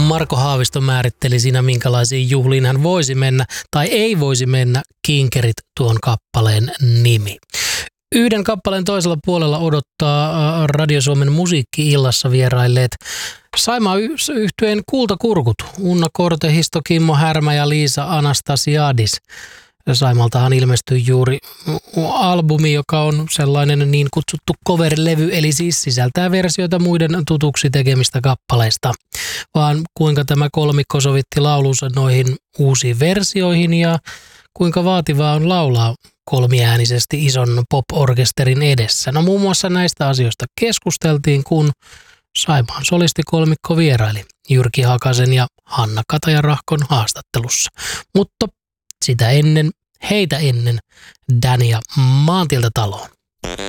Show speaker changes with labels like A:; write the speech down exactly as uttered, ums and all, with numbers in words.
A: Marko Haavisto määritteli siinä, minkälaisiin juhliin hän voisi mennä tai ei voisi mennä. Kinkerit tuon kappaleen nimi. Yhden kappaleen toisella puolella odottaa Radio Suomen musiikki-illassa vierailleet Saimaa-yhtyeen Kultakurkut. Unna Kortehisto, Kimmo Härmä ja Liisa Anastasiadis. Saimaltahan ilmestyi juuri albumi, joka on sellainen niin kutsuttu cover-levy, eli siis sisältää versioita muiden tutuksi tekemistä kappaleista. Vaan kuinka tämä kolmikko sovitti laulunsa noihin uusiin versioihin ja kuinka vaativaa on laulaa kolmiäänisesti ison pop-orkesterin edessä. No muun muassa näistä asioista keskusteltiin, kun Saimaan solistikolmikko vieraili Jyrki Hakasen ja Hanna Kataja-Rahkon haastattelussa. Mutta sitä ennen, heitä ennen, Dania Maantieltä taloon.